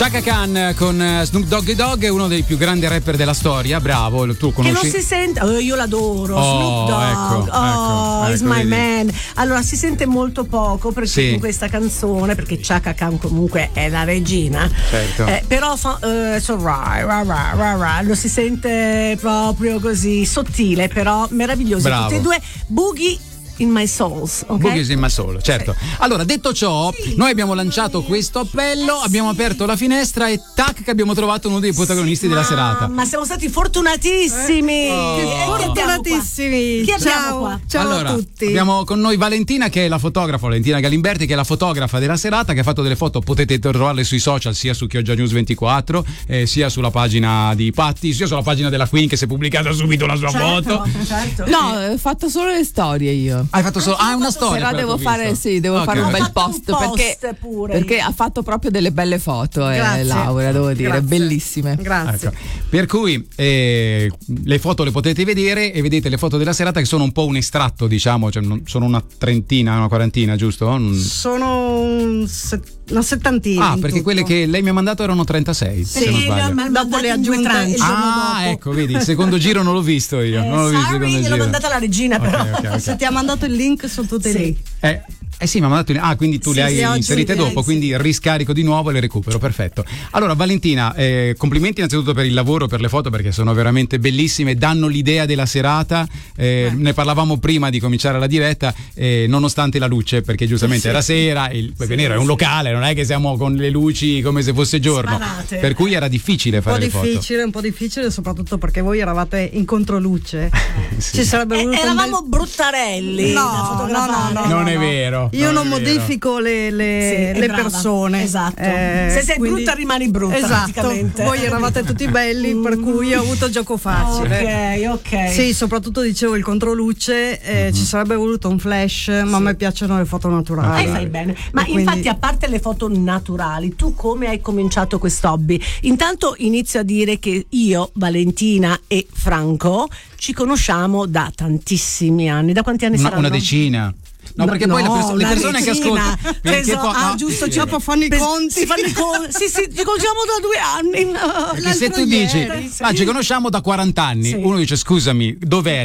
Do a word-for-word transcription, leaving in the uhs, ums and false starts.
Chaka Khan con Snoop Doggy Dogg è uno dei più grandi rapper della storia, bravo, tu conosci? Che non si sente, oh, io l'adoro, oh, Snoop Dogg, ecco, oh, ecco, is ecco, my vedi. man. Allora si sente molto poco perché sì. in questa canzone, perché Chaka Khan comunque è la regina, certo. eh, però fa, eh, so, ra, ra, ra, ra, ra, lo si sente proprio così sottile, però meraviglioso. Bravo. Tutti e due, Boogie in my souls, ok? Boogies in my soul, certo. Sì. Allora, detto ciò, sì. noi abbiamo lanciato questo appello, abbiamo aperto la finestra e tac che abbiamo trovato uno dei protagonisti sì, della ma, serata. Ma siamo stati fortunatissimi. Eh? Oh. Che Fortunatissimi. Chi abbiamo Ciao, qua? ciao allora, a tutti. abbiamo con noi Valentina che è la fotografa, Valentina Galimberti che è la fotografa della serata, che ha fatto delle foto, potete trovarle sui social sia su Chioggia News ventiquattro eh, sia sulla pagina di Patti, sia sulla pagina della Queen che si è pubblicata subito la sua Certo, foto. certo. No, ho fatto solo le storie io. Hai fatto solo ah, una storia. Però devo fare, sì, devo okay. fare un Ho bel fatto post, un post perché, pure perché io. ha fatto proprio delle belle foto, Grazie. eh, Laura, devo dire, Grazie. bellissime. Grazie. Ecco. Per cui eh, le foto le potete vedere e vedete le foto della serata che sono un po' un estratto, diciamo, cioè, non, sono una trentina, una quarantina, giusto? Un... Sono un set- una settantina. Ah, in perché tutto. quelle che lei mi ha mandato erano trentasei, se non Sì, sbaglio. ma Dopo le aggiunte tranche. il giorno Ah, dopo. ecco, vedi, il secondo giro non l'ho visto io, Eh, non l'ho visto il sorry, secondo gliel'ho giro. mandata la regina, Ok, però. ok, ok. Se ti ha mandato il link sono tutte Sì. lì. Eh, eh sì, mi ha mandato. Ah, quindi tu Sì, le hai sì, oggi inserite le hai, dopo, sì. quindi riscarico di nuovo e le recupero. Perfetto. Allora, Valentina, eh, complimenti innanzitutto per il lavoro, per le foto, perché sono veramente bellissime, danno l'idea della serata. Eh, ne parlavamo prima di cominciare la diretta, eh, nonostante la luce, perché giustamente Sì. era sera, il Pepe Sì, Nero è un sì. locale, non è che siamo con le luci come se fosse giorno. Sparate. Per cui era difficile Un po' fare le foto. difficile, un po' difficile, soprattutto perché voi eravate in controluce. Sì. Ci sarebbe Eh, voluto un eravamo bel... bruttarelli No, da fotografare. no, no, Non no, è no. vero. Io non, è vero. modifico le, le, Sì, è le brava. persone. Esatto. Eh, Se sei quindi- brutta rimani brutta, Esatto. praticamente. Voi eravate tutti belli, per cui ho avuto gioco facile. Ok, ok. Sì, soprattutto dicevo il controluce, eh, Mhm. ci sarebbe voluto un flash, ma a me piacciono le foto naturali. Eh, fai bene. Ma E quindi- infatti, a parte le foto naturali, tu come hai cominciato questo hobby? Intanto inizio a dire che io, Valentina e Franco ci conosciamo da tantissimi anni. Da quanti anni Una, saranno? una decina. No, perché poi le, perso- le una persone che decina. ascoltano perché Penso- poi- ah, no, giusto, sì. ci Dopo fanno i Pes- conti. Si fanno i conti. Sì, sì, ci conosciamo da due anni. Perché se l'altro tu dici, ieri. ah, ci conosciamo da quaranta anni, Sì. uno dice scusami, dov'è?